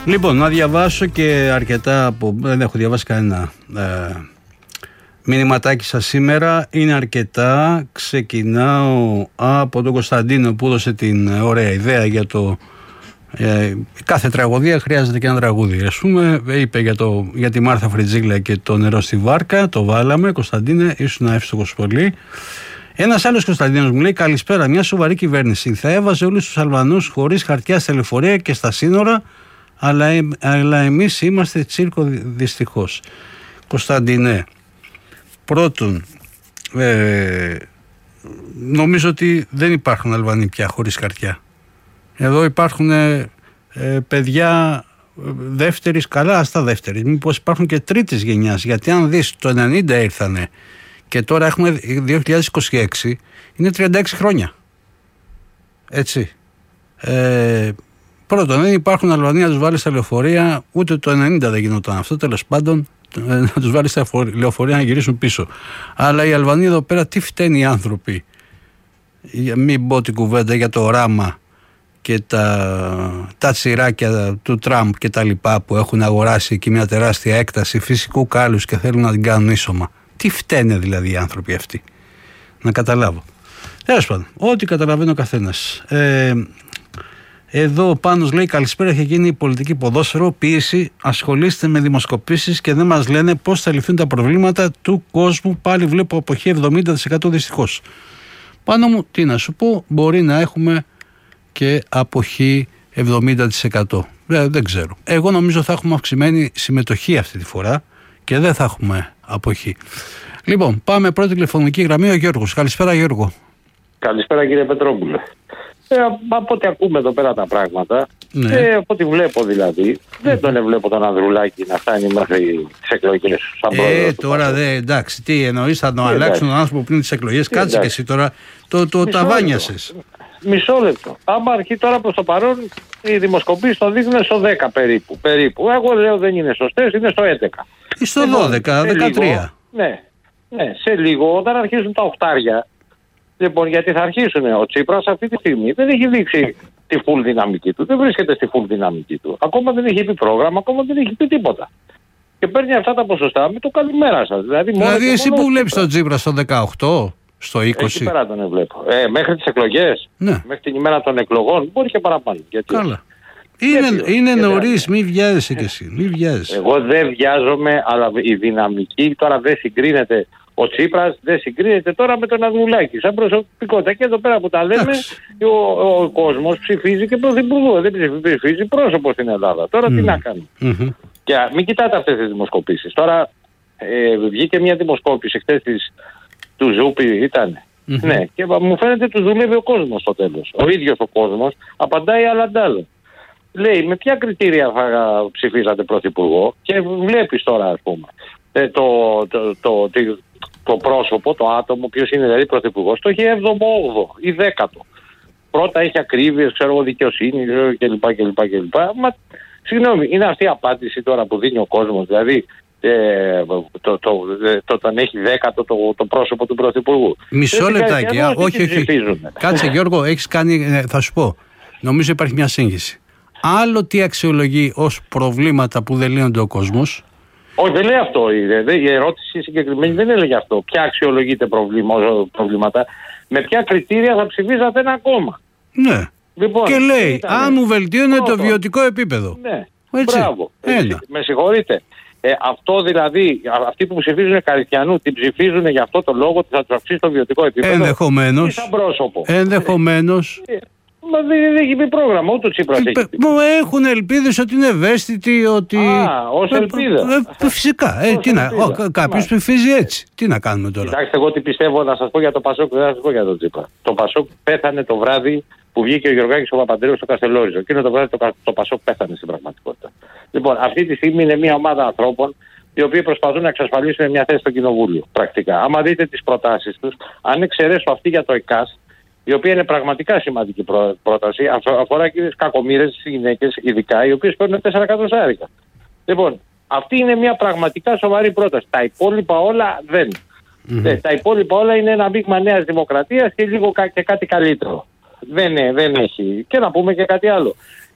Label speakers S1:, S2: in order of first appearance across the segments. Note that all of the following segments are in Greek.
S1: Λοιπόν, να διαβάσω και αρκετά από. Δεν έχω διαβάσει κανένα μηνυματάκι σας σήμερα. Είναι αρκετά. Ξεκινάω από τον Κωνσταντίνο που έδωσε την ωραία ιδέα για το. Κάθε τραγωδία χρειάζεται και ένα τραγούδι. Ας πούμε, είπε για τη Μάρθα Φριτζίγλα και το νερό στη βάρκα. Το βάλαμε. Κωνσταντίνε, ήσουν εύστοχος πολύ. Ένας άλλος Κωνσταντίνος μου λέει: καλησπέρα. Μια σοβαρή κυβέρνηση θα έβαζε όλους τους Αλβανούς χωρίς χαρτιά στα λεωφορεία και στα σύνορα, αλλά εμείς είμαστε τσίρκο δυστυχώς. Κωνσταντίνε, πρώτον, νομίζω ότι δεν υπάρχουν Αλβανοί πια χωρίς χαρτιά. Εδώ υπάρχουν παιδιά δεύτερης, καλά στα δεύτερης. Μήπως υπάρχουν και τρίτης γενιάς, γιατί αν δεις το 90 ήρθανε και τώρα έχουμε 2026, είναι 36 χρόνια. Έτσι. Πρώτον, δεν υπάρχουν Αλβανοί να τους βάλει στα λεωφορεία, ούτε το 90 δεν γινόταν αυτό, τέλος πάντων, να τους βάλει στα λεωφορεία να γυρίσουν πίσω. Αλλά οι Αλβανοί εδώ πέρα, τι φταίνουν οι άνθρωποι, μην πω την κουβέντα για το ράμα και τα τσιράκια του Τραμπ και τα λοιπά που έχουν αγοράσει εκεί μια τεράστια έκταση φυσικού κάλους και θέλουν να την κάνουν ίσωμα. Τι φταίνε δηλαδή οι άνθρωποι αυτοί, να καταλάβω. Τέλος πάντων, ό,τι καταλαβαίνει ο καθένας. Εδώ ο Πάνος λέει: καλησπέρα, έχει γίνει η πολιτική ποδόσφαιρο, πίεση, ασχολείστε με δημοσκοπήσεις και δεν μας λένε πώς θα λυθούν τα προβλήματα του κόσμου. Πάλι βλέπω αποχή 70% δυστυχώς. Πάνω μου, τι να σου πω, μπορεί να έχουμε και αποχή 70%. Δεν ξέρω. Εγώ νομίζω θα έχουμε αυξημένη συμμετοχή αυτή τη φορά και δεν θα έχουμε αποχή. Λοιπόν, πάμε πρώτη τηλεφωνική γραμμή, ο Γιώργος. Καλησπέρα, Γιώργο.
S2: Καλησπέρα, κύριε Πετρόπουλε. Από ό,τι ακούμε εδώ πέρα τα πράγματα, από ό,τι βλέπω δηλαδή, δεν τον βλέπω τον Ανδρουλάκη να φτάνει μέχρι τις εκλογές.
S1: Τώρα εντάξει, τι εννοείς, θα τον αλλάξουν τον άνθρωπο πριν τις εκλογές, κάτσε και εσύ τώρα, το ταβάνιασες.
S2: Μισό λεπτό. Άμα αρχίσει τώρα προς το παρόν, οι δημοσκοπήσεις το δείχνουν στο 10 περίπου. Εγώ λέω δεν είναι σωστές, είναι στο 11.
S1: Ή στο 12, 13.
S2: Ναι, σε λίγο όταν αρχίσουν τα οχτάρια. Λοιπόν, γιατί θα αρχίσουν. Ο Τσίπρας αυτή τη στιγμή δεν έχει δείξει τη full δυναμική του. Δεν βρίσκεται στη full δυναμική του. Ακόμα δεν έχει πει πρόγραμμα, ακόμα δεν έχει πει τίποτα. Και παίρνει αυτά τα ποσοστά με το καλημέρα σας. Δηλαδή
S1: εσύ που βλέπεις τον Τσίπρα στο 18, στο 20.
S2: Εκεί πέρα τον βλέπω. Μέχρι τις εκλογές, μέχρι την ημέρα των εκλογών, μπορεί και παραπάνω.
S1: Καλά. Είναι νωρίς, μη βιάζεσαι κι εσύ.
S2: Εγώ δεν βιάζομαι, αλλά η δυναμική τώρα δεν συγκρίνεται. Ο Τσίπρας δεν συγκρίνεται τώρα με τον Ανδρουλάκη σαν προσωπικότητα. Και εδώ πέρα που τα λέμε, ο κόσμος ψηφίζει και πρωθυπουργό. Δεν ψηφίζει πρόσωπο στην Ελλάδα. Τώρα τι να κάνει. Και μην κοιτάτε αυτές τις δημοσκοπήσεις. Τώρα βγήκε μια δημοσκόπηση χτες του Ζούπη, ήταν. Ναι, και μου φαίνεται του δουλεύει ο κόσμος στο τέλος. Ο ίδιος ο κόσμος απαντάει αλλαντάλλο. Λέει με ποια κριτήρια θα ψηφίζατε πρωθυπουργό και βλέπεις τώρα ας πούμε το πρόσωπο, το άτομο, ποιος είναι δηλαδή πρωθυπουργός, το έχει 7ο, 8ο ή 10ο. Πρώτα έχει ακρίβειες, δικαιοσύνη κλπ. Μα συγγνώμη, είναι αυτή η απάντηση τώρα που δίνει ο κόσμος, δηλαδή όταν έχει 10ο το πρόσωπο του πρωθυπουργού.
S1: Μισό λεπτάκι, όχι. Κάτσε Γιώργο, έχεις κάνει, θα σου πω, νομίζω υπάρχει μια σύγχυση. Άλλο τι αξιολογεί ως προβλήματα που δεν λύνονται ο κόσμος.
S2: Όχι, δεν λέει αυτό. Η ερώτηση συγκεκριμένη δεν έλεγε αυτό. Ποια αξιολογείται προβλήματα, με ποια κριτήρια θα ψηφίζατε ένα κόμμα.
S1: Ναι. Λοιπόν, και λέει, αν μου βελτίωνε το βιωτικό επίπεδο.
S2: Ναι.
S1: Έτσι.
S2: Μπράβο. Με συγχωρείτε. Αυτό δηλαδή, αυτοί που ψηφίζουν Καριτιανού, την ψηφίζουν για αυτό το λόγο ότι θα του αυξήσει το βιωτικό επίπεδο.
S1: Ενδεχομένως.
S2: Μα δεν έχει πει πρόγραμμα, ούτε ο Τσίπρας έχει πει.
S1: Έχουν ελπίδες ότι είναι ευαίσθητοι, ότι.
S2: Ως ελπίδα.
S1: Φυσικά. Κάποιος ψηφίζει έτσι. Τι να κάνουμε τώρα.
S2: Κοιτάξτε, εγώ τι πιστεύω, να σας πω για το Πασόκ, δεν θα σας πω για τον Τσίπρα. Το Πασόκ πέθανε το βράδυ που βγήκε ο Γεωργάκης ο Παπαντρέου στο Καστελόριζο. Εκείνο το βράδυ το Πασόκ πέθανε στην πραγματικότητα. Λοιπόν, αυτή τη στιγμή είναι μια ομάδα ανθρώπων οι οποίοι προσπαθούν να εξασφαλίσουν μια θέση στο Κοινοβούλιο. Πρακτικά. Άμα δείτε τις προτάσεις τους, αν εξαιρέσω αυτή για το ΕΚΑΣ, η οποία είναι πραγματικά σημαντική πρόταση, αφορά και τις κακομοίρες, τις γυναίκες ειδικά, οι οποίες παίρνουν 4 εκατοστάρικα. Λοιπόν, αυτή είναι μια πραγματικά σοβαρή πρόταση. Τα υπόλοιπα όλα δεν. Τα υπόλοιπα όλα είναι ένα μείγμα Νέας Δημοκρατίας και λίγο και κάτι καλύτερο. Δεν έχει. Και να πούμε και κάτι άλλο.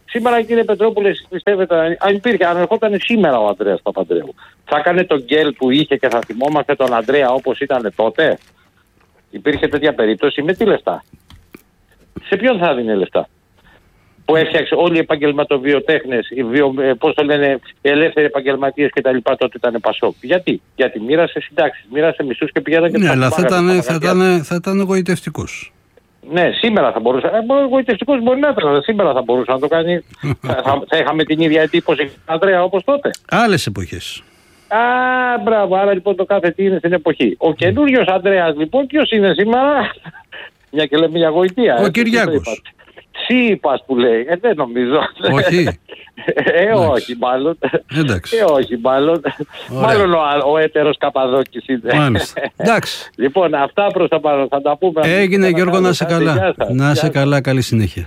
S2: Σήμερα, κύριε Πετρόπουλε, πιστεύετε, αν ερχόταν σήμερα ο Ανδρέας Παπανδρέου, θα έκανε τον γκέλ που είχε και θα θυμόμαστε τον Ανδρέα όπως ήταν τότε? Υπήρχε τέτοια περίπτωση? Με τι λεφτά? Σε ποιον θα δίνει λεφτά? Που έφτιαξε όλοι οι επαγγελματοβιοτέχνες, πώς το λένε, οι ελεύθεροι επαγγελματίες κτλ. Τότε ήταν Πασόκ. Γιατί μοίρασε συντάξεις, μοίρασε μισθούς και πηγαίνανε και
S1: ναι, αλλά θα ήταν εγωιτευτικός.
S2: Ναι, σήμερα θα μπορούσε. Εγωιτευτικός μπορεί να ήταν. Σήμερα θα μπορούσε να το κάνει. Θα είχαμε την ίδια εντύπωση, Ανδρέα, όπως τότε.
S1: Άλλες εποχές.
S2: Μπράβο. Άρα λοιπόν το κάθε τι είναι στην εποχή. Ο καινούριος Ανδρέας, λοιπόν, ποιος είναι σήμερα? Μια και λέμε για γοητεία.
S1: Ο Κυριάκος.
S2: Τσίπας που λέει. Δεν νομίζω.
S1: Όχι.
S2: Όχι μάλλον.
S1: Εντάξει.
S2: Όχι μάλλον. Μάλλον ο έτερος Καπαδόκης είναι.
S1: Μάλιστα. Εντάξει.
S2: Λοιπόν, αυτά προς τα παρόν. Θα τα πούμε.
S1: Έγινε, Γιώργο, να είσαι καλά. Να είσαι καλά, καλή συνέχεια.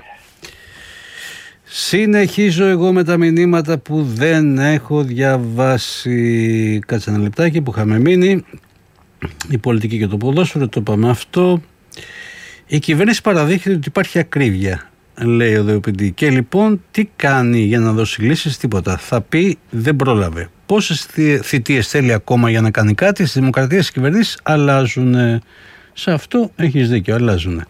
S1: Συνεχίζω εγώ με τα μηνύματα που δεν έχω διαβάσει. Κάτσε ένα λεπτάκι που είχαμε μείνει. Η πολιτική και το ποδόσφαιρο, το είπαμε αυτό. Η κυβέρνηση παραδείχθηκε ότι υπάρχει ακρίβεια, λέει ο ΔΕΟΠΗ. Και λοιπόν τι κάνει για να δώσει λύσεις? Τίποτα. Θα πει δεν πρόλαβε. Πόσες θητείες θέλει ακόμα για να κάνει κάτι? Στις δημοκρατίες τις κυβερνήσεις αλλάζουν. Σε αυτό έχεις δίκιο, αλλάζουν.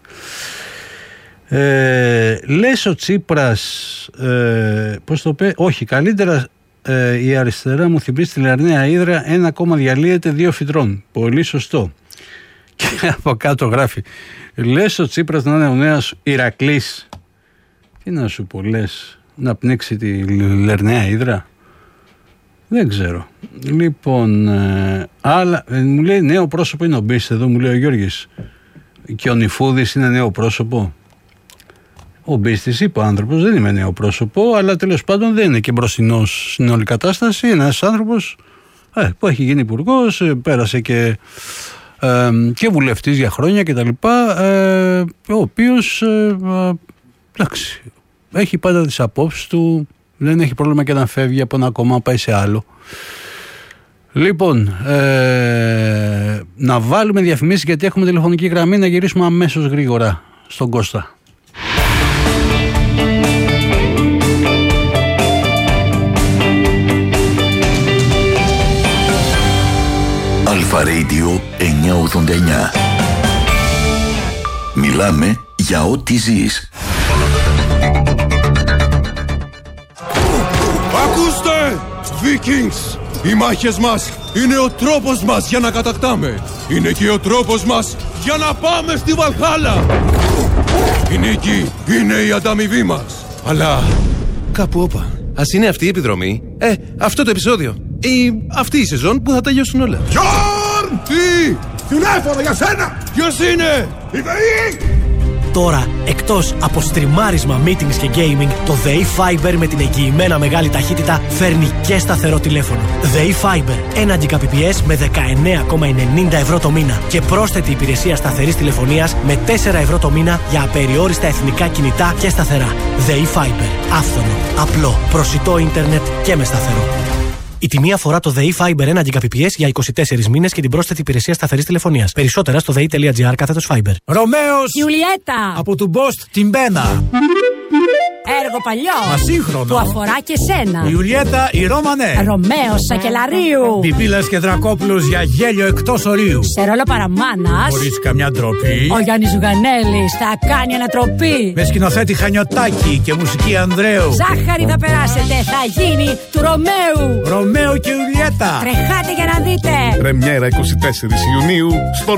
S1: Λες ο Τσίπρας, πώς το πει, όχι, καλύτερα η αριστερά μου θυμίζει τη Λερναία Ύδρα, ένα κόμμα διαλύεται, 2 φυτρών. Πολύ σωστό. Και από κάτω γράφει, λες ο Τσίπρας να είναι ο νέος Ηρακλής? Τι να σου πω, λες να πνίξει τη Λερναία Ύδρα? Δεν ξέρω. Λοιπόν, μου λέει νέο πρόσωπο είναι ο Μπίστης, εδώ μου λέει ο Γιώργης. Και ο Νιφούδης είναι νέο πρόσωπο. Ο Μπίστης είπε, ο άνθρωπος δεν είμαι νέο πρόσωπο, αλλά τέλος πάντων δεν είναι και μπροστινός στην όλη κατάσταση. Είναι ένας άνθρωπος που έχει γίνει υπουργός, πέρασε και βουλευτής για χρόνια κτλ. Ο οποίος εντάξει, έχει πάντα τις απόψεις του, δεν έχει πρόβλημα και να φεύγει από ένα κόμμα, πάει σε άλλο. Λοιπόν, να βάλουμε διαφημίσεις γιατί έχουμε τηλεφωνική γραμμή, να γυρίσουμε αμέσως γρήγορα στον Κώστα.
S3: Αλφα Radio 989. Μιλάμε για ό,τι ζεις.
S4: Ακούστε! Vikings! Οι μάχες μας είναι ο τρόπος μας για να κατακτάμε. Είναι και ο τρόπος μας για να πάμε στη Βαλχάλα. Η νίκη είναι η ανταμοιβή μας. Αλλά κάπου όπα. Ας είναι αυτή η επιδρομή, αυτό το επεισόδιο ή αυτή η σεζόν που θα τελειώσουν όλα. Γιόρν! Τι! Τηλέφωνο για σένα! Ποιος είναι? Η ΔΕΗ!
S5: Τώρα, εκτός από στριμάρισμα, meetings και gaming, το ΔΕΗ Fiber με την εγγυημένα μεγάλη ταχύτητα φέρνει και σταθερό τηλέφωνο. ΔΕΗ Fiber, 1 Gbps με 19,90 ευρώ το μήνα και πρόσθετη υπηρεσία σταθερής τηλεφωνίας με 4 ευρώ το μήνα για απεριόριστα εθνικά κινητά και σταθερά. ΔΕΗ Fiber, άφθονο, απλό, προσιτό ίντερνετ και με σταθερό. Η τιμή αφορά το ΔΕΗ Fiber 1 Gbps για 24 μήνες και την πρόσθετη υπηρεσία σταθερής τηλεφωνίας. Περισσότερα στο dei.gr/Fiber.
S6: Ρωμαίος
S7: Ιουλιέτα
S6: από του Μπόστ την Μπένα.
S7: Έργο παλιό
S6: Ασύγχρονο
S7: που αφορά και σένα.
S6: Ιουλιέτα η Ρώμανε.
S7: Ρωμαίος Σακελαρίου.
S6: Πιπίλας και Δρακόπουλος για γέλιο εκτός ορίου.
S7: Σε ρόλο παραμάνας
S6: Χωρίς καμιά ντροπή.
S7: ο Γιάννης Ζουγανέλης θα κάνει ανατροπή.
S6: Με σκηνοθέτη Χανιωτάκη και μουσική Ανδρέου.
S7: Ζάχαρη θα περάσετε, θα γίνει του Ρωμαίου.
S6: Ρωμαίο και Ιουλιέτα.
S7: Τρεχάτε για να δείτε.
S8: Πρεμιέρα 24 Ιουνίου στο